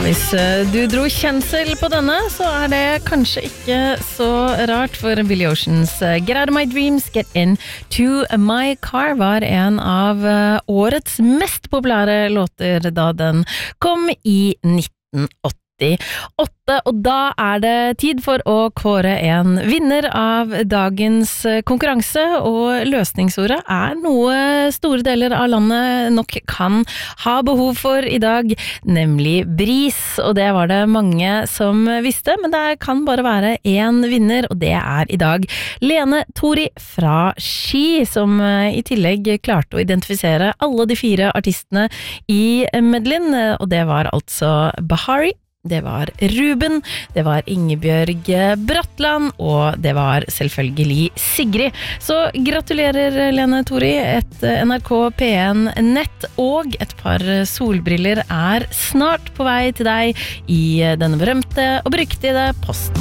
Hvis du dro kjensel på denne, så det kanskje ikke så rart, for Billy Oceans Get Out of My Dreams, Get Into My Car var en av årets mest populære låter da den kom i 1988. Og da det tid for å kåre en vinner av dagens konkurranse, og løsningsordet noe store deler av landet nok kan ha behov for i dag, nemlig bris, og det var det mange som visste, men det kan bare være en vinner, og det i dag Lene Tori fra Ski, som i tillegg klarte å identifisere alle de 4 artistene i medleyen, og det var altså Bahari, det var Ruben, det var Ingebjørg Bratland, og det var selvfølgelig Sigrid. Så gratulerer Lene Tori, et NRK P1 nett og et par solbriller snart på vei til deg i denne berømte og beryktede posten.